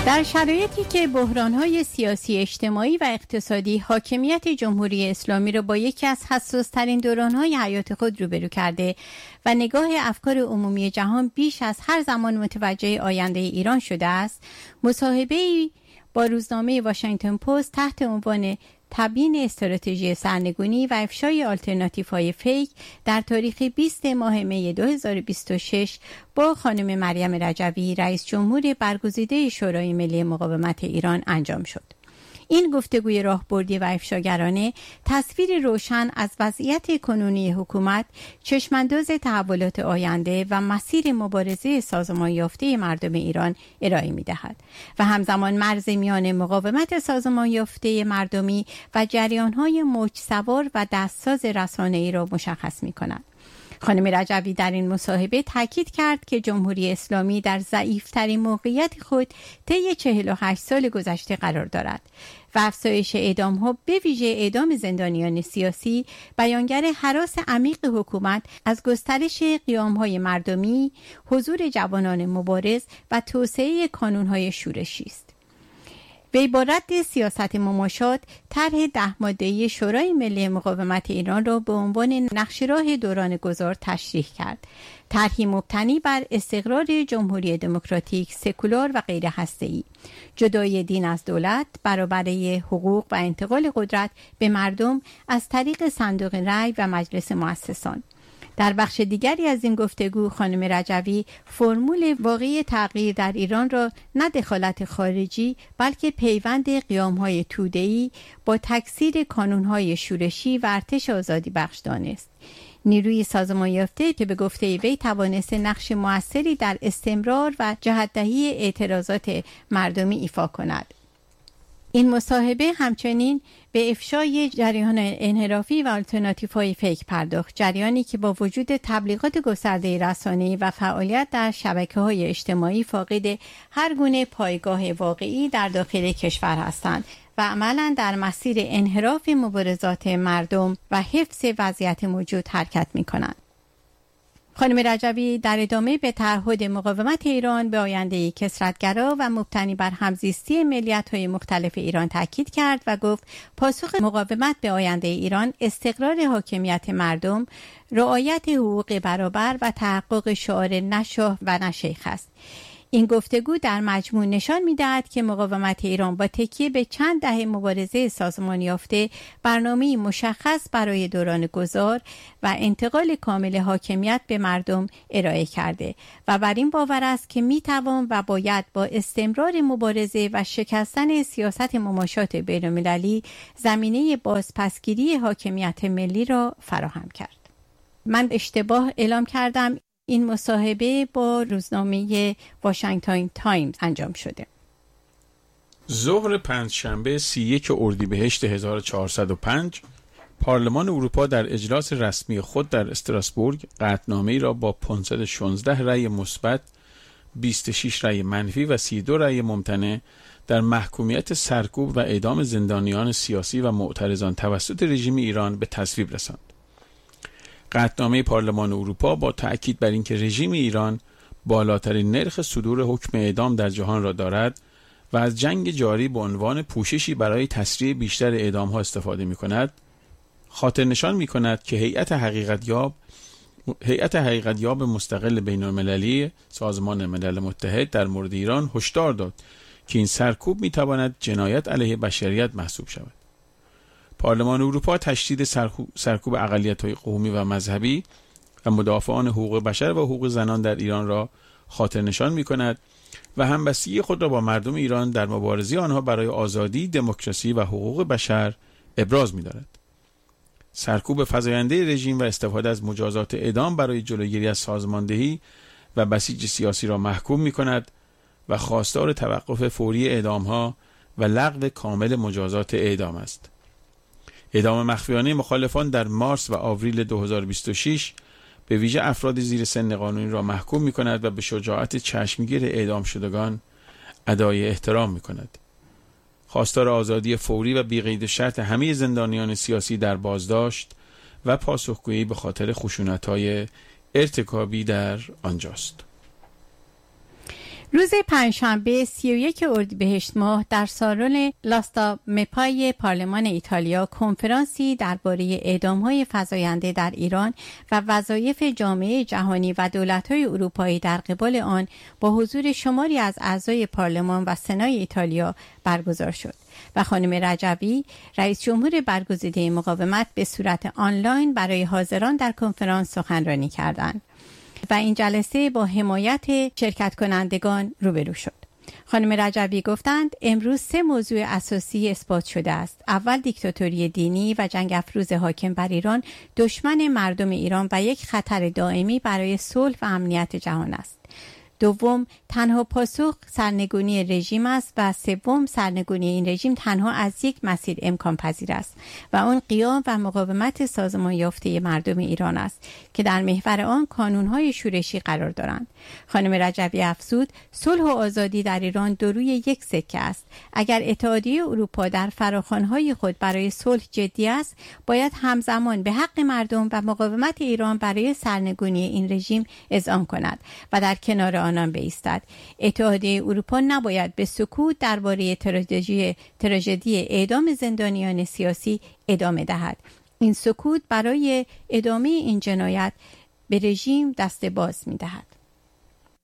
در شرایطی که بحران‌های سیاسی، اجتماعی و اقتصادی حاکمیت جمهوری اسلامی را با یکی از حساس‌ترین دوران‌های حیات خود روبرو کرده و نگاه افکار عمومی جهان بیش از هر زمان متوجه آینده ایران شده است، مصاحبه‌ای با روزنامه واشنگتن پست تحت عنوان تبیین استراتژی سرنگونی و افشای آلترناتیوهای فیک در تاریخ 20 ماه می 2026 با خانم مریم رجوی رئیس جمهور برگزیده شورای ملی مقاومت ایران انجام شد. این گفتگوی راهبردی و افشاگرانه تصویری روشن از وضعیت کنونی حکومت، چشمانداز تحولات آینده و مسیر مبارزه سازمان یافته مردم ایران ارائه می‌دهد و همزمان مرز میان مقاومت سازمان یافته مردمی و جریان‌های موج سوار و دستساز رسانه‌ای را مشخص می‌کند. خانم رجوی در این مصاحبه تاکید کرد که جمهوری اسلامی در ضعیف‌ترین موقعیت خود طی 48 سال گذشته قرار دارد و افزایش اعدام‌ها به ویژه اعدام زندانیان سیاسی بیانگر هراس عمیق حکومت از گسترش قیام‌های مردمی، حضور جوانان مبارز و توسعه کانون‌های شورشی است. به عبارت سیاست مماشات، طرح 10 ماده‌ای شورای ملی مقاومت ایران را به عنوان نقشه‌راه دوران گذار تشریح کرد. طرحی مبتنی بر استقرار جمهوری دموکراتیک، سکولار و غیر هسته‌ای، جدای دین از دولت، برابری حقوق و انتقال قدرت به مردم از طریق صندوق رای و مجلس مؤسسان. در بخش دیگری از این گفتگو خانم رجوی فرمول واقعی تغییر در ایران را نه دخالت خارجی بلکه پیوند قیام‌های توده‌ای با تکثیر کانون‌های شورشی و ارتش آزادی بخش دانست. نیروی سازمان یافته که به گفته وی توانسته نقش موثری در استمرار و جهت‌دهی اعتراضات مردمی ایفا کند. این مصاحبه همچنین به افشای جریان انحرافی و آلترناتیوهای فیک پرداخت، جریانی که با وجود تبلیغات گسترده رسانه‌ای و فعالیت در شبکه‌های اجتماعی فاقد هر گونه پایگاه واقعی در داخل کشور هستند و عملاً در مسیر انحراف مبارزات مردم و حفظ وضعیت موجود حرکت می‌کنند. خانم رجوی در ادامه به تعهد مقاومت ایران به آینده کثرت‌گرا و مبتنی بر همزیستی ملیت‌های مختلف ایران تاکید کرد و گفت پاسخ مقاومت به آینده ایران استقرار حاکمیت مردم، رعایت حقوق برابر و تحقق شعار نه شاه و نه شیخ است. این گفتگو در مجموع نشان می‌دهد که مقاومت ایران با تکیه به چند دهه مبارزه سازمان یافته برنامه‌ای مشخص برای دوران گذار و انتقال کامل حاکمیت به مردم ارائه کرده و بر این باور است که می‌توان و باید با استمرار مبارزه و شکستن سیاست مماشات بین‌المللی زمینه بازپسگیری حاکمیت ملی را فراهم کرد. من اشتباه اعلام کردم. این مصاحبه با روزنامه واشنگتن تایمز انجام شده. ظهر پنجشنبه 31 اردیبهشت 1405 پارلمان اروپا در اجلاس رسمی خود در استراسبورگ قطعنامه‌ای را با 516 رأی مثبت، 26 رأی منفی و 32 رأی ممتنع در محکومیت سرکوب و اعدام زندانیان سیاسی و معترضان توسط رژیم ایران به تصویب رساند. قطعنامه پارلمان اروپا با تأکید بر اینکه رژیم ایران بالاترین نرخ صدور حکم اعدام در جهان را دارد و از جنگ جاری به عنوان پوششی برای تسریع بیشتر اعدام‌ها استفاده می‌کند، خاطر نشان می‌کند که هیئت حقیقتیاب مستقل بین‌المللی سازمان ملل متحد در مورد ایران هشدار داد که این سرکوب می‌تواند جنایت علیه بشریت محسوب شود. پارلمان اروپا تشدید سرکوب اقلیت‌های قومی و مذهبی و مدافعان حقوق بشر و حقوق زنان در ایران را خاطر نشان می‌کند و همبستگی خود را با مردم ایران در مبارزه آنها برای آزادی، دموکراسی و حقوق بشر ابراز می‌دارد. سرکوب فزاینده رژیم و استفاده از مجازات اعدام برای جلوگیری از سازماندهی و بسیج سیاسی را محکوم می‌کند و خواستار توقف فوری اعدام‌ها و لغو کامل مجازات اعدام است. اعدام مخفیانه مخالفان در مارس و آوریل 2026 به ویژه افراد زیر سن قانونی را محکوم می کند و به شجاعت چشمگیر اعدام شدگان ادای احترام می کند. خواستار آزادی فوری و بی‌قید شرط همه زندانیان سیاسی در بازداشت و پاسخگویی به خاطر خشونت‌های ارتکابی در آنجاست. روز پنجشنبه 31 اردیبهشت ماه در سالن لاستا مپای پارلمان ایتالیا کنفرانسی درباره اعدام‌های فزاینده در ایران و وظایف جامعه جهانی و دولت‌های اروپایی در قبال آن با حضور شماری از اعضای پارلمان و سنای ایتالیا برگزار شد و خانم رجبی رئیس جمهور برگزیده مقاومت به صورت آنلاین برای حاضران در کنفرانس سخنرانی کردند و این جلسه با حمایت شرکت کنندگان روبرو شد. خانم رجبی گفتند امروز 3 موضوع اساسی اثبات شده است. اول، دیکتاتوری دینی و جنگ افروز حاکم بر ایران دشمن مردم ایران و یک خطر دائمی برای صلح و امنیت جهان است. دوم، تنها پاسخ سرنگونی رژیم است و سوم، سرنگونی این رژیم تنها از یک مسیر امکان پذیر است و اون قیام و مقاومت سازمان یافته مردم ایران است که در محور آن کانونهای شورشی قرار دارند. خانم رجبی افزود صلح و آزادی در ایران دو روی یک سکه است. اگر اتحادیه اروپا در فراخوان‌های خود برای صلح جدی است، باید همزمان به حق مردم و مقاومت ایران برای سرنگونی این رژیم اذعان کند و در کنار آنان بایستد. اتحادیه اروپا نباید به سکوت درباره تراژدی اعدام زندانیان سیاسی ادامه دهد. این سکوت برای ادامه این جنایت به رژیم دست باز می‌دهد.